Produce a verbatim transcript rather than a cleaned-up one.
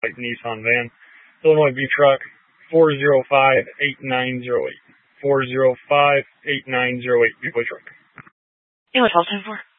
like Nissan van. Illinois V truck, four zero five, eight nine zero eight. four zero five, eight nine zero eight, V truck. You know what call sign for?